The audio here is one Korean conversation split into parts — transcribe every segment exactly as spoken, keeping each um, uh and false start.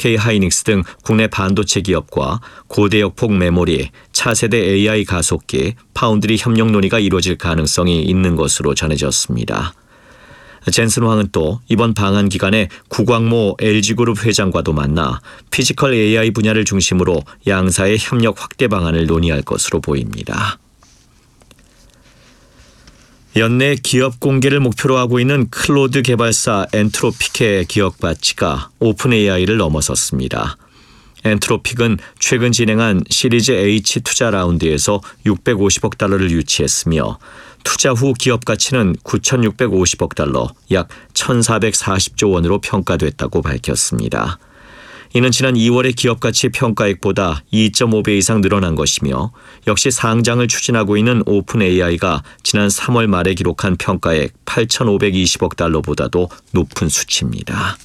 에스케이 하이닉스 등 국내 반도체 기업과 고대역폭 메모리, 차세대 에이아이 가속기, 파운드리 협력 논의가 이루어질 가능성이 있는 것으로 전해졌습니다. 젠슨 황은 또 이번 방한 기간에 구광모 엘지그룹 회장과도 만나 피지컬 에이아이 분야를 중심으로 양사의 협력 확대 방안을 논의할 것으로 보입니다. 연내 기업 공개를 목표로 하고 있는 클로드 개발사 엔트로픽의 기업 가치가 오픈에이아이를 넘어섰습니다. 엔트로픽은 최근 진행한 시리즈 H 투자 라운드에서 육백오십억 달러를 유치했으며 투자 후 기업 가치는 구천육백오십억 달러, 약 천사백사십조 원으로 평가됐다고 밝혔습니다. 이는 지난 이월의 기업 가치 평가액보다 이 점 오 배 이상 늘어난 것이며 역시 상장을 추진하고 있는 오픈에이아이가 지난 삼월 말에 기록한 평가액 팔천오백이십억 달러보다도 높은 수치입니다.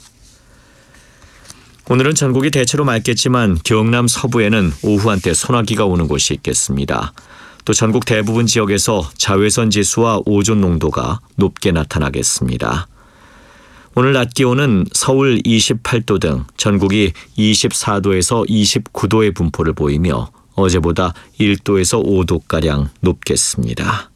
오늘은 전국이 대체로 맑겠지만 경남 서부에는 오후 한때 소나기가 오는 곳이 있겠습니다. 또 전국 대부분 지역에서 자외선 지수와 오존 농도가 높게 나타나겠습니다. 오늘 낮 기온은 서울 이십팔 도 등 전국이 이십사 도에서 이십구 도의 분포를 보이며 어제보다 일 도에서 오 도가량 높겠습니다.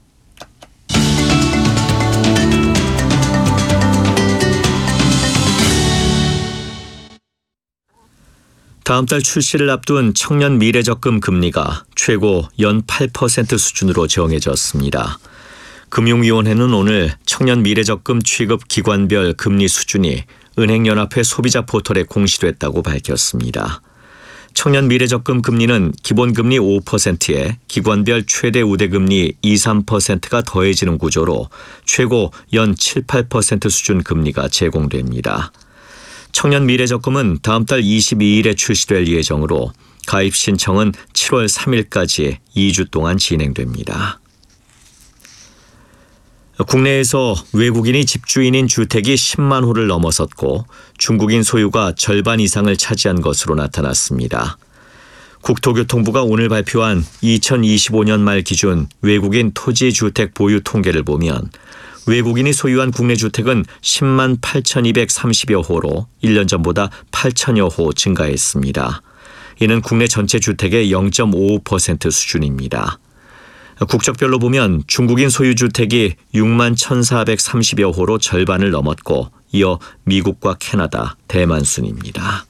다음 달 출시를 앞둔 청년 미래적금 금리가 최고 연 팔 퍼센트 수준으로 정해졌습니다. 금융위원회는 오늘 청년 미래적금 취급 기관별 금리 수준이 은행연합회 소비자 포털에 공시됐다고 밝혔습니다. 청년 미래적금 금리는 기본금리 오 퍼센트에 기관별 최대 우대금리 이, 삼 퍼센트가 더해지는 구조로 최고 연 칠, 팔 퍼센트 수준 금리가 제공됩니다. 청년 미래적금은 다음 달 이십이 일에 출시될 예정으로 가입 신청은 칠월 삼일까지 이 주 동안 진행됩니다. 국내에서 외국인이 집주인인 주택이 십만 호를 넘어섰고 중국인 소유가 절반 이상을 차지한 것으로 나타났습니다. 국토교통부가 오늘 발표한 이천이십오 년 말 기준 외국인 토지 주택 보유 통계를 보면 외국인이 소유한 국내 주택은 십만 팔천이백삼십여 호로 일 년 전보다 팔천여 호 증가했습니다. 이는 국내 전체 주택의 영 점 오오 퍼센트 수준입니다. 국적별로 보면 중국인 소유 주택이 육만 천사백삼십여 호로 절반을 넘었고 이어 미국과 캐나다, 대만 순입니다.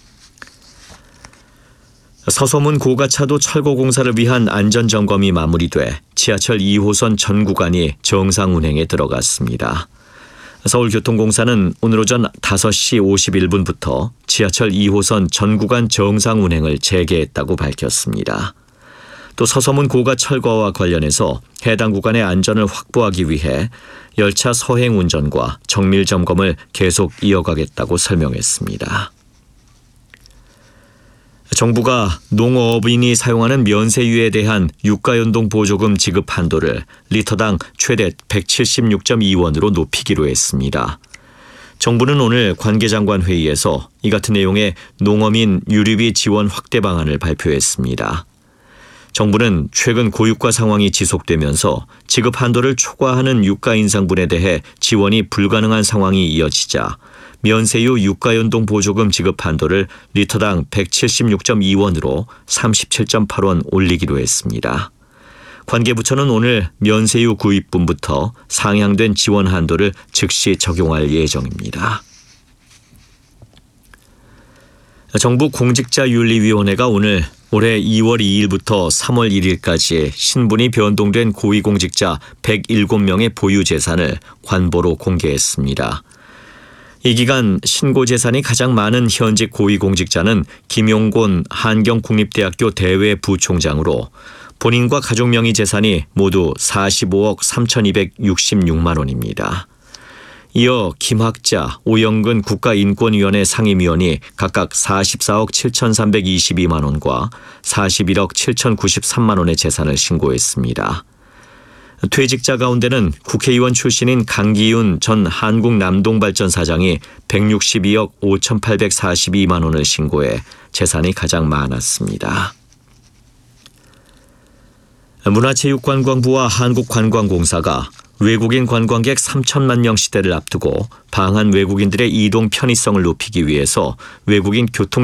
서소문 고가차도 철거 공사를 위한 안전점검이 마무리돼 지하철 이 호선 전 구간이 정상 운행에 들어갔습니다. 서울교통공사는 오늘 오전 다섯 시 오십일 분부터 지하철 이 호선 전 구간 정상 운행을 재개했다고 밝혔습니다. 또 서소문 고가 철거와 관련해서 해당 구간의 안전을 확보하기 위해 열차 서행 운전과 정밀 점검을 계속 이어가겠다고 설명했습니다. 정부가 농어업인이 사용하는 면세유에 대한 유가연동 보조금 지급 한도를 리터당 최대 백칠십육 점 이 원으로 높이기로 했습니다. 정부는 오늘 관계장관 회의에서 이 같은 내용의 농어민 유류비 지원 확대 방안을 발표했습니다. 정부는 최근 고유가 상황이 지속되면서 지급 한도를 초과하는 유가 인상분에 대해 지원이 불가능한 상황이 이어지자 면세유 유가연동 보조금 지급 한도를 리터당 백칠십육 점 이 원으로 삼십칠 점 팔 원 올리기로 했습니다. 관계부처는 오늘 면세유 구입분부터 상향된 지원 한도를 즉시 적용할 예정입니다. 정부 공직자윤리위원회가 오늘 올해 이월 이일부터 삼월 일일까지 신분이 변동된 고위공직자 백칠 명의 보유 재산을 관보로 공개했습니다. 이 기간 신고 재산이 가장 많은 현직 고위공직자는 김용곤 한경국립대학교 대외 부총장으로 본인과 가족 명의 재산이 모두 사십오억 삼천이백육십육만 원입니다. 이어 김학자, 오영근 국가인권위원회 상임위원이 각각 사십사억 칠천삼백이십이만 원과 사십일억 칠천구십삼만 원의 재산을 신고했습니다. 퇴직자 가운데는 국회의원 출신인 강기윤 전 한국남동발전 사장이 백육십이억 오천팔백사십이만 원을 신고해 재산이 가장 많았습니다. 문화체육관광부와 한국관광공사가 외국인 관광객 삼천만 명 시대를 앞두고 방한 외국인들의 이동 편의성을 높이기 위해서 외국인 교통